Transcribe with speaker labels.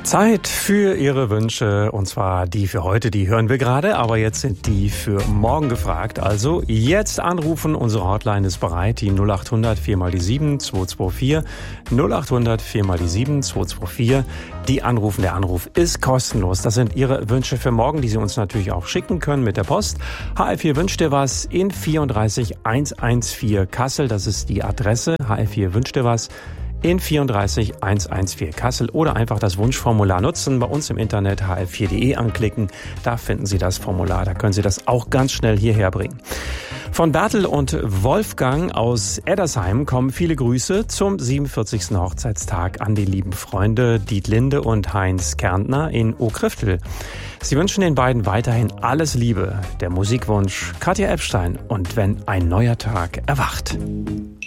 Speaker 1: Zeit für Ihre Wünsche, und zwar die für heute, die hören wir gerade, aber jetzt sind die für morgen gefragt. Also jetzt anrufen, unsere Hotline ist bereit, die 0800 4 mal die 7 224, 0800 4 mal die 7 224. Die anrufen, der Anruf ist kostenlos. Das sind Ihre Wünsche für morgen, die Sie uns natürlich auch schicken können mit der Post. HR4 wünscht dir was in 34114 Kassel, das ist die Adresse. HR4 wünscht dir was in 34114 Kassel, oder einfach das Wunschformular nutzen, bei uns im Internet hr4.de anklicken, da finden Sie das Formular, da können Sie das auch ganz schnell hierher bringen. Von Bertel und Wolfgang aus Eddersheim kommen viele Grüße zum 47. Hochzeitstag an die lieben Freunde Dietlinde und Heinz Kärntner in Okriftel. Sie wünschen den beiden weiterhin alles Liebe. Der Musikwunsch Katja Epstein und Wenn ein neuer Tag erwacht.